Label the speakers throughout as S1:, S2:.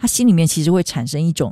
S1: 他心里面其实会产生一种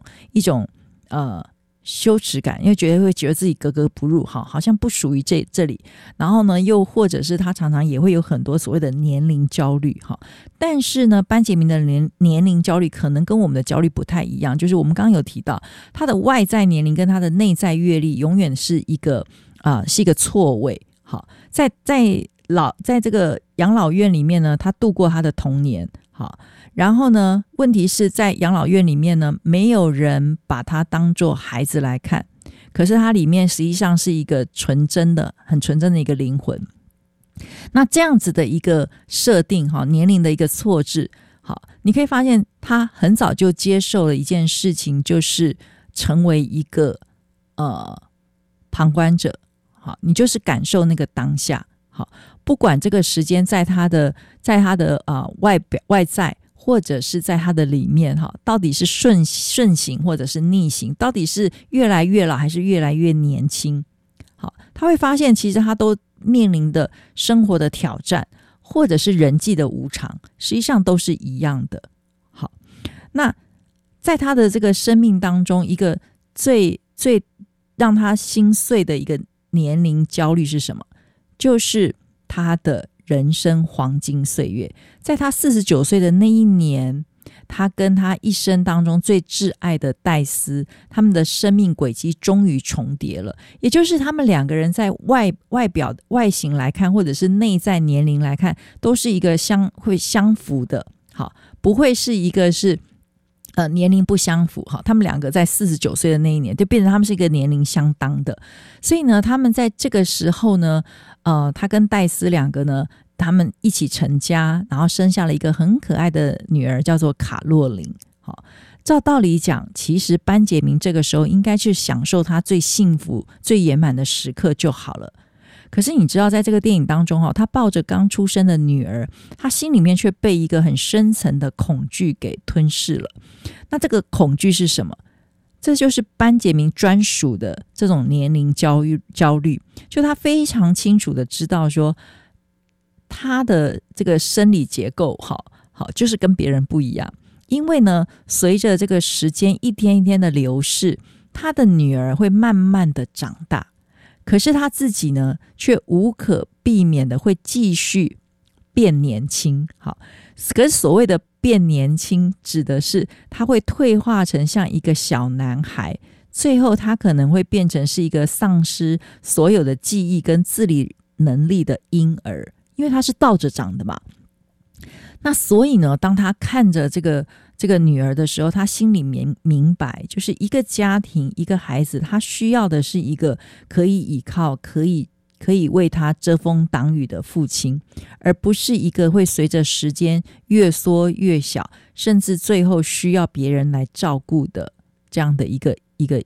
S1: 羞耻感，因为会觉得自己格格不入，好像不属于这里。然后呢，又或者是他常常也会有很多所谓的年龄焦虑。但是呢，班杰明的年龄焦虑可能跟我们的焦虑不太一样，就是我们刚刚有提到，他的外在年龄跟他的内在阅历永远是一个错位。好，在这个养老院里面呢，他度过他的童年。好，然后呢，问题是在养老院里面呢，没有人把他当作孩子来看，可是他里面实际上是一个很纯真的一个灵魂。那这样子的一个设定，年龄的一个错置，好，你可以发现他很早就接受了一件事情，就是成为一个旁观者。好，你就是感受那个当下。好，不管这个时间在他的外在，或者是在他的里面，到底是顺行或者是逆行，到底是越来越老还是越来越年轻。好，他会发现其实他都面临的生活的挑战，或者是人际的无常，实际上都是一样的。好，那在他的这个生命当中，一个最让他心碎的一个年龄焦虑是什么？就是他的人生黄金岁月。在他49岁的那一年，他跟他一生当中最挚爱的戴斯，他们的生命轨迹终于重叠了。也就是他们两个人在外表外形来看，或者是内在年龄来看，都是一个会相符的。好，不会是一个是年龄不相符。好，他们两个在49岁的那一年就变成他们是一个年龄相当的。所以呢，他们在这个时候呢，他跟戴斯两个呢，他们一起成家，然后生下了一个很可爱的女儿，叫做卡洛琳。好，照道理讲，其实班杰明这个时候应该去享受他最幸福最圆满的时刻就好了。可是你知道，在这个电影当中，他抱着刚出生的女儿，他心里面却被一个很深层的恐惧给吞噬了。那这个恐惧是什么？这就是班杰明专属的这种年龄焦虑，就他非常清楚的知道说，他的这个生理结构好就是跟别人不一样。因为呢，随着这个时间一天一天的流逝，他的女儿会慢慢的长大，可是他自己呢，却无可避免的会继续变年轻。好，可是所谓的变年轻，指的是他会退化成像一个小男孩，最后他可能会变成是一个丧失所有的记忆跟自理能力的婴儿，因为他是倒着长的嘛。那所以呢，当他看着这个女儿的时候，他心里明白，就是一个家庭一个孩子，他需要的是一个可以依靠可以为他遮风挡雨的父亲，而不是一个会随着时间越缩越小，甚至最后需要别人来照顾的这样的一个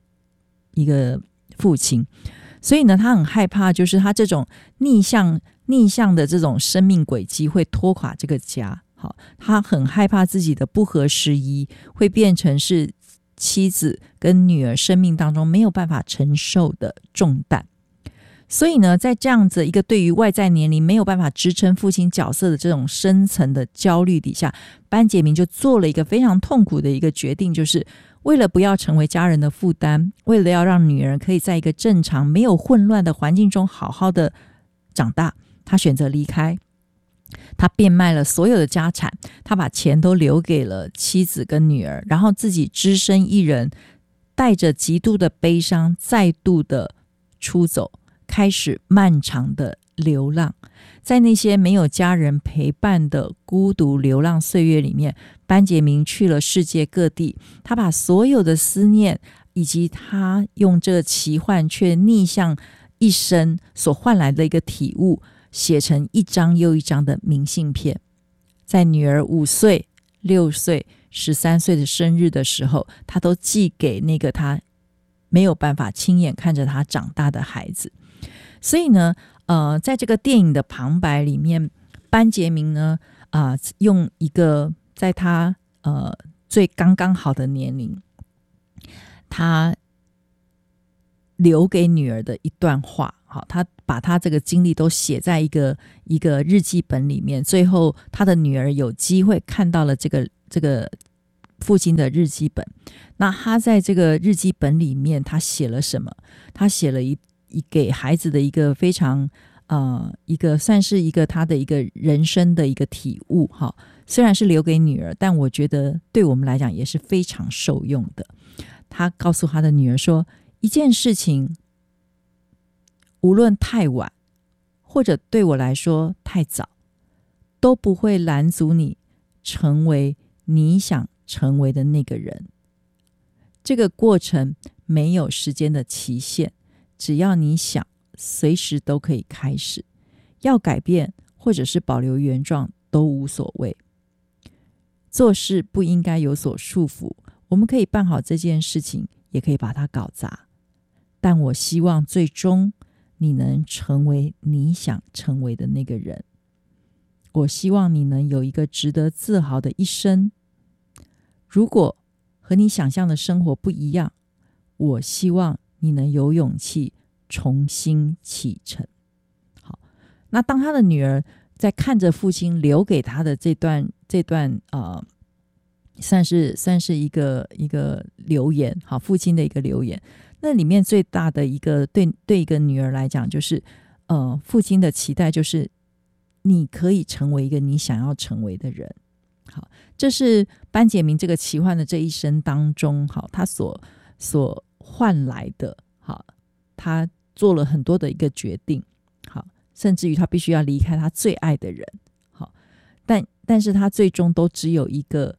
S1: 父亲。所以呢，他很害怕，就是他这种逆向的这种生命轨迹会拖垮这个家。好，他很害怕自己的不合时宜会变成是妻子跟女儿生命当中没有办法承受的重担。所以呢，在这样子一个对于外在年龄没有办法支撑父亲角色的这种深层的焦虑底下，班杰明就做了一个非常痛苦的一个决定，就是为了不要成为家人的负担，为了要让女儿可以在一个正常没有混乱的环境中好好的长大，他选择离开。他变卖了所有的家产，他把钱都留给了妻子跟女儿，然后自己只身一人，带着极度的悲伤再度的出走，开始漫长的流浪。在那些没有家人陪伴的孤独流浪岁月里面，班杰明去了世界各地，他把所有的思念以及他用这奇幻却逆向一生所换来的一个体悟，写成一张又一张的明信片。在女儿5岁、6岁、13岁的生日的时候，他都寄给那个他没有办法亲眼看着他长大的孩子。所以呢，在这个电影的旁白里面，班杰明呢，用一个在他最刚刚好的年龄，他留给女儿的一段话。好，他把他这个经历都写在一个日记本里面，最后他的女儿有机会看到了这个父亲的日记本。那他在这个日记本里面他写了什么？他写了一给孩子的一个非常一个算是一个他的一个人生的一个体悟哈。虽然是留给女儿，但我觉得对我们来讲也是非常受用的。他告诉他的女儿说，一件事情无论太晚或者对我来说太早，都不会拦阻你成为你想成为的那个人。这个过程没有时间的期限，只要你想，随时都可以开始。要改变或者是保留原状都无所谓。做事不应该有所束缚，我们可以办好这件事情，也可以把它搞砸。但我希望最终你能成为你想成为的那个人。我希望你能有一个值得自豪的一生。如果和你想象的生活不一样，我希望你能有勇气重新启程。好，那当他的女儿在看着父亲留给他的这段算是一个留言，好，父亲的一个留言。那里面最大的一个对一个女儿来讲，就是父亲的期待就是你可以成为一个你想要成为的人。好，这是班杰明这个奇幻的这一生当中，好，他所换来的。好，他做了很多的一个决定，好，甚至于他必须要离开他最爱的人。好，但是他最终都只有一个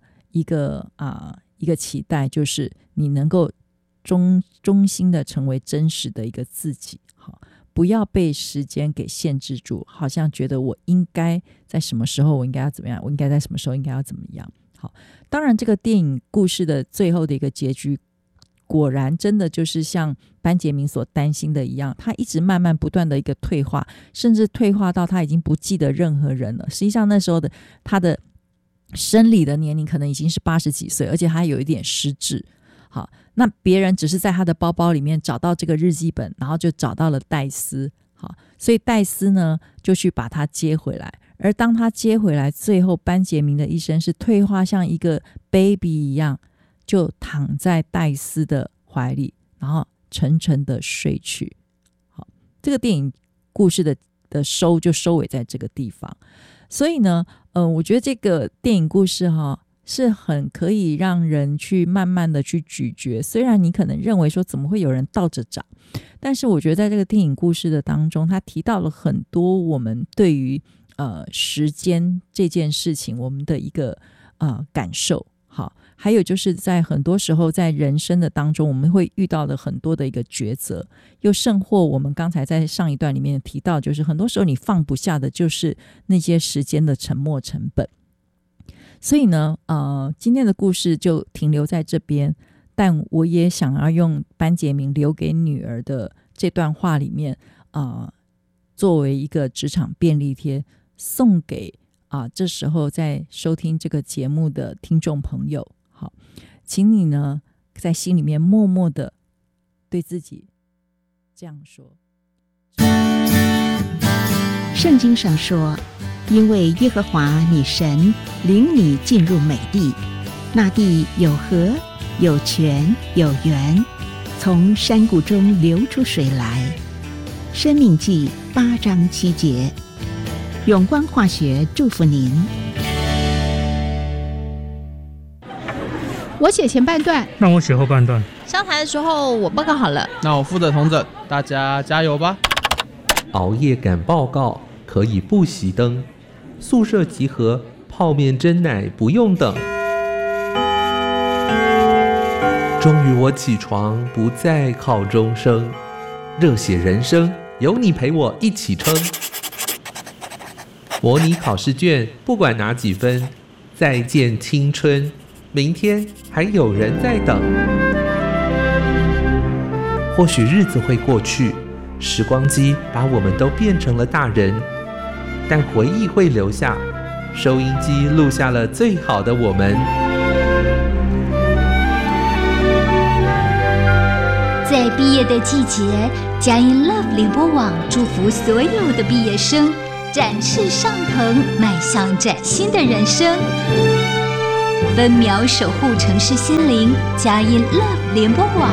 S1: 期待，就是你能够衷心的成为真实的一个自己。好，不要被时间给限制住，好像觉得我应该在什么时候我应该要怎么样，我应该在什么时候应该要怎么样。好，当然这个电影故事的最后的一个结局，果然真的就是像班杰明所担心的一样，他一直慢慢不断的一个退化，甚至退化到他已经不记得任何人了。实际上那时候的他的生理的年龄可能已经是80几岁，而且他还有一点失智。好，那别人只是在他的包包里面找到这个日记本，然后就找到了戴斯。好，所以戴斯呢就去把他接回来，而当他接回来，最后班杰明的一生是退化像一个 baby 一样，就躺在戴斯的怀里，然后沉沉的睡去。好，这个电影故事的就收尾在这个地方。所以呢我觉得这个电影故事是很可以让人去慢慢的去咀嚼。虽然你可能认为说怎么会有人倒着长，但是我觉得在这个电影故事的当中，他提到了很多我们对于时间这件事情我们的一个感受。好，还有就是在很多时候在人生的当中，我们会遇到的很多的一个抉择，又甚或我们刚才在上一段里面提到，就是很多时候你放不下的就是那些时间的沉没成本。所以呢今天的故事就停留在这边，但我也想要用班杰明留给女儿的这段话里面作为一个职场便利贴，送给这时候在收听这个节目的听众朋友。好，请你呢在心里面默默的对自己这样说。
S2: 圣经上说，因为耶和华你神领你进入美地，那地有河有泉有源，从山谷中流出水来。申命记8章7节。永光化学祝福您。
S3: 我写前半段，
S4: 那我写后半段。
S3: 上台的时候我报告好了，
S5: 那我负责统整，大家加油吧。
S6: 熬夜赶报告可以不熄灯，宿舍集合泡面蒸奶不用等。终于我起床，不再考钟声，热血人生有你陪我一起撑。模拟考试卷不管拿几分，再见青春，明天还有人在等。或许日子会过去，时光机把我们都变成了大人，但回忆会留下，收音机录下了最好的我们。
S7: 在毕业的季节，佳音 Love 联播网祝福所有的毕业生展翅上腾，迈向崭新的人生。 分秒守护城市心灵，佳音 Love 联播网。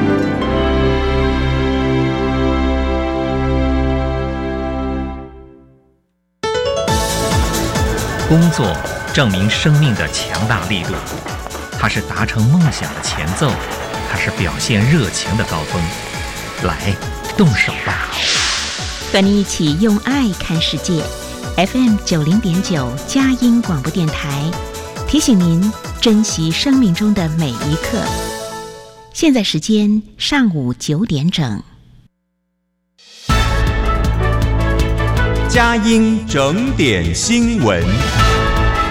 S4: 工作证明生命的强大力度，它是达成梦想的前奏，它是表现热情的高峰。来，动手吧！
S2: 和你一起用爱看世界。FM 90.9佳音广播电台提醒您珍惜生命中的每一刻。现在时间上午9点整。
S8: 佳音整点新闻。